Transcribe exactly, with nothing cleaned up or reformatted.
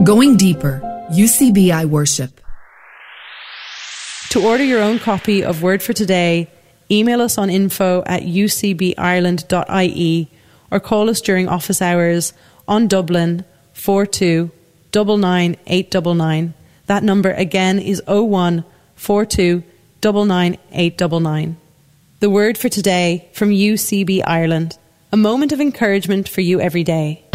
Going deeper, U C B I Worship. To order your own copy of Word for Today, email us on info at u c b ireland dot i e or call us during office hours on Dublin four two nine nine eight nine nine. That number again is oh one four two nine nine eight nine nine. The Word for Today from U C B Ireland. A moment of encouragement for you every day.